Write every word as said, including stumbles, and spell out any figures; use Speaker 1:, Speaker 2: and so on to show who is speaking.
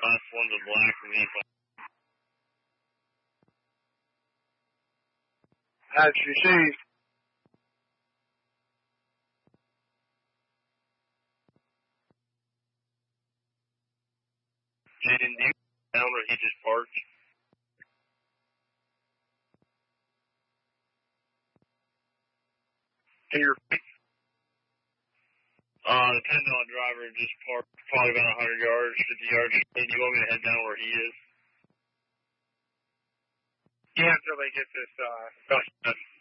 Speaker 1: Class one's a black vehicle.
Speaker 2: That's received.
Speaker 1: Jaden, do you down where he just parked?
Speaker 2: Can you repeat?
Speaker 1: Uh, the ten dollar driver just parked probably about one hundred yards, fifty yards. Hey, do you want me to head down where he is?
Speaker 2: Yeah, until they get this, uh,